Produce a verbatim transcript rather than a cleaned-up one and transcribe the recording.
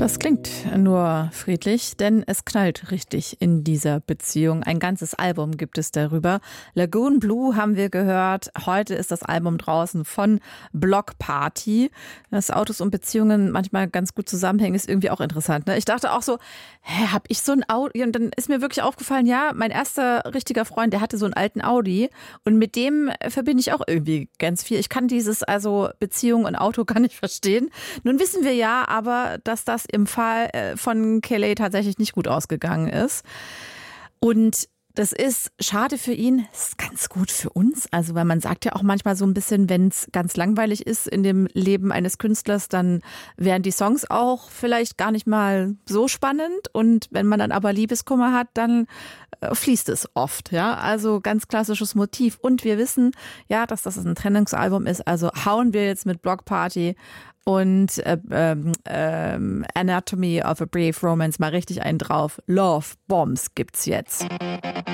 Das klingt nur friedlich, denn es knallt richtig in dieser Beziehung. Ein ganzes Album gibt es darüber. Lagoon Blue haben wir gehört. Heute ist das Album draußen von Bloc Party. Dass Autos und Beziehungen manchmal ganz gut zusammenhängen, ist irgendwie auch interessant. Ne? Ich dachte auch so, hä, hab ich so ein Audi? Und dann ist mir wirklich aufgefallen, ja, mein erster richtiger Freund, der hatte so einen alten Audi. Und mit dem verbinde ich auch irgendwie ganz viel. Ich kann dieses, also Beziehung und Auto gar nicht verstehen. Nun wissen wir ja aber, dass das im Fall von Kelly tatsächlich nicht gut ausgegangen ist. Und das ist schade für ihn, das ist ganz gut für uns. Also, weil man sagt ja auch manchmal so ein bisschen, wenn es ganz langweilig ist in dem Leben eines Künstlers, dann wären die Songs auch vielleicht gar nicht mal so spannend. Und wenn man dann aber Liebeskummer hat, dann äh, fließt es oft. Ja, also ganz klassisches Motiv. Und wir wissen ja, dass das ein Trennungsalbum ist. Also hauen wir jetzt mit Bloc Party und äh, äh, Anatomy of a Brave Romance mal richtig einen drauf. Love Bombs gibt's jetzt.